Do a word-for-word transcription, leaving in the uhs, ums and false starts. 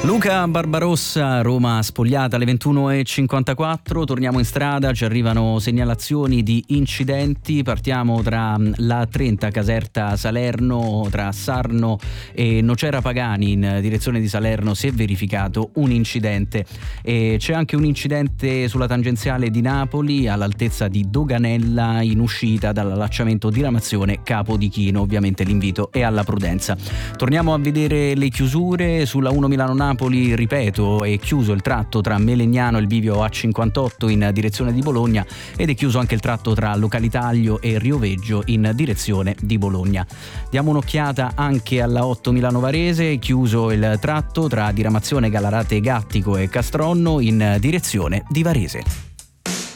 Luca Barbarossa, Roma spogliata alle ventuno e cinquantaquattro, torniamo in strada, ci arrivano segnalazioni di incidenti, partiamo tra la trenta Caserta Salerno, tra Sarno e Nocera Pagani in direzione di Salerno si è verificato un incidente e c'è anche un incidente sulla tangenziale di Napoli all'altezza di Doganella in uscita dall'allacciamento diramazione Capo di Chino, ovviamente l'invito è alla prudenza. Torniamo a vedere le chiusure sulla uno Milano-Napoli. Napoli, ripeto, è chiuso il tratto tra Melegnano e il bivio A cinquantotto in direzione di Bologna ed è chiuso anche il tratto tra Localitaglio e Rioveggio in direzione di Bologna. Diamo un'occhiata anche alla otto Milano Varese, chiuso il tratto tra diramazione Galarate Gattico e Castronno in direzione di Varese.